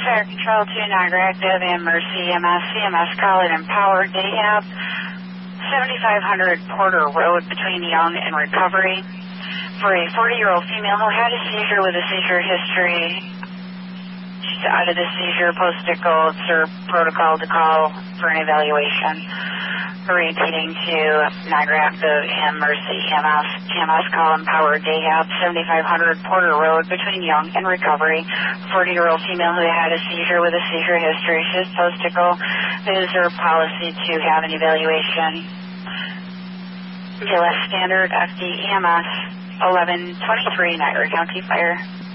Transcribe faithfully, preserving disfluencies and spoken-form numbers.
Fire Control to Niagara Active and Mercy E M S. C M S call it Empowered Dayab, seventy-five hundred Porter Road between Young and Recovery for a forty-year-old female who had a seizure with a seizure history. She's out of the seizure, post-tickle, it's her protocol to call for an evaluation. Repeating to Niagara Active and Mercy E M S. E M S call Empowered Dayab, seventy-five hundred Porter Road between Young and Recovery. forty-year-old female who had a seizure with a seizure history. She's post-tickle. It is her policy to have an evaluation. U S Standard F D E M S eleven twenty-three Niagara County Fire.